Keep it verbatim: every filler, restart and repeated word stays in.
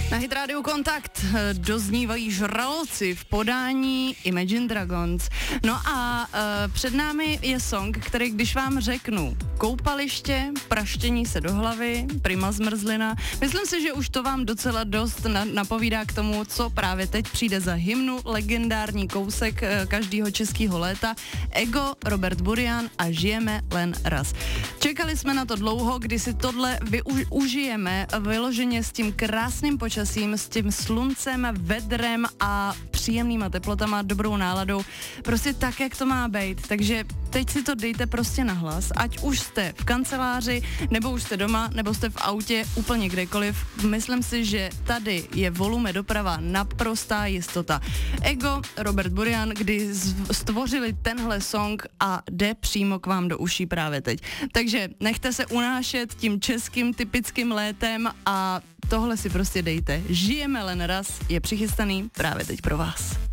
Na Hit Radio Kontakt doznívají žraloci v podání Imagine Dragons. No a uh, před námi je song, který když vám řeknu koupaliště, praštění se do hlavy, prima zmrzlina, myslím si, že už to vám docela dost na, napovídá k tomu, co právě teď přijde za hymnu, legendární kousek uh, každého českého léta. Ego, Robert Burian a Žijeme len raz. Čekali jsme na to dlouho, kdy si tohle využijeme vyloženě s tím krásným počasím, s tím sluncem, vedrem a příjemnýma teplotama, dobrou náladou. Prostě tak, jak to má být. Takže teď si to dejte prostě nahlas, ať už jste v kanceláři, nebo už jste doma, nebo jste v autě, úplně kdekoliv. Myslím si, že tady je volume doprava naprostá jistota. Ego, Robert Burian, kdy stvořili tenhle song a jde přímo k vám do uší právě teď. Takže nechte se unášet tím českým typickým létem a tohle si prostě dejte. Žijeme len raz je přichystaný právě teď pro vás.